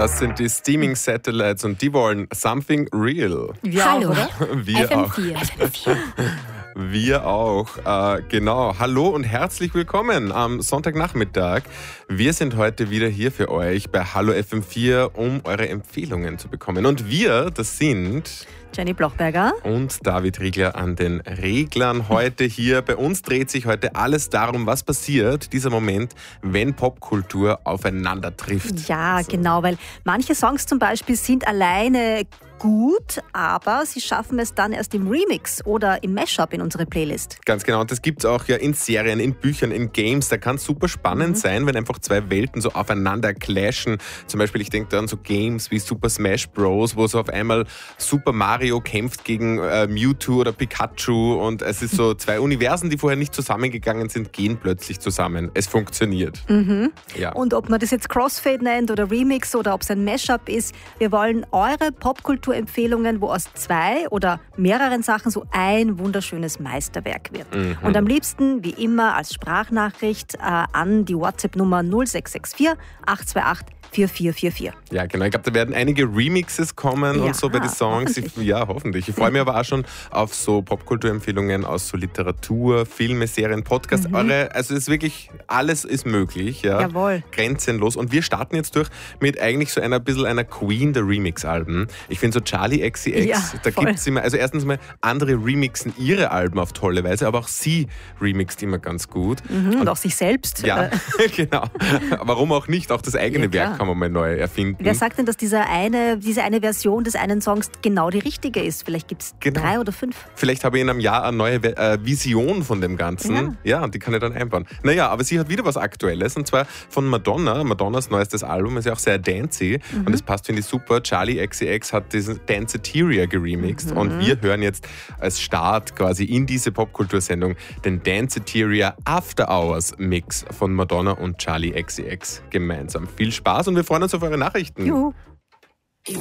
Das sind die Steaming Satellites und die wollen Something Real. Hallo, oder? Wir FM4. auch. Wir auch. Genau. Hallo und herzlich willkommen am Sonntagnachmittag. Wir sind heute wieder hier für euch bei Hallo FM4, um eure Empfehlungen zu bekommen. Und wir, das sind Jenny Blochberger und David Riegler an den Reglern heute hier. Bei uns dreht sich heute alles darum, was passiert, dieser Moment, wenn Popkultur aufeinander trifft. Ja, genau, weil manche Songs zum Beispiel sind alleine gut, aber sie schaffen es dann erst im Remix oder im Mashup in unsere Playlist. Ganz genau, und das gibt es auch ja in Serien, in Büchern, in Games. Da kann es super spannend sein, wenn einfach zwei Welten so aufeinander clashen. Zum Beispiel, ich denke da an so Games wie Super Smash Bros., wo so auf einmal Super Mario kämpft gegen Mewtwo oder Pikachu und es ist so zwei Universen, die vorher nicht zusammengegangen sind, gehen plötzlich zusammen. Es funktioniert. Ja. Und ob man das jetzt Crossfade nennt oder Remix oder ob es ein Mashup ist, wir wollen eure Popkulturempfehlungen, wo aus zwei oder mehreren Sachen so ein wunderschönes Meisterwerk wird. Und am liebsten, wie immer, als Sprachnachricht an die WhatsApp-Nummer 0664 828 4444. Ja, genau. Ich glaube, da werden einige Remixes kommen und so bei den Songs. Hoffentlich. Ich freue mich aber auch schon auf so Popkulturempfehlungen aus so Literatur, Filme, Serien, Podcasts. Also es ist wirklich, alles ist möglich. Ja. Jawohl. Grenzenlos. Und wir starten jetzt durch mit eigentlich so ein bisschen einer Queen der Remix-Alben. Ich finde so Charli XCX, da gibt es immer, also erstens mal, andere remixen ihre Alben auf tolle Weise, aber auch sie remixt immer ganz gut. Und auch sich selbst. Ja, genau. Warum auch nicht? Auch das eigene Werk kann man mal neu erfinden. Wer sagt denn, dass diese eine Version des einen Songs genau die richtige ist? Vielleicht gibt es 3 oder 5. Vielleicht habe ich in einem Jahr eine neue Vision von dem Ganzen. Ja, und die kann ich dann einbauen. Naja, aber sie hat wieder was Aktuelles und zwar von Madonna. Madonnas neuestes Album ist ja auch sehr dancey und das passt, finde ich, super. Charli XCX hat diesen Danceteria geremixed und wir hören jetzt als Start quasi in diese Popkultursendung den Danceteria After Hours Mix von Madonna und Charli XCX gemeinsam. Viel Spaß und wir freuen uns auf eure Nachrichten. Juhu.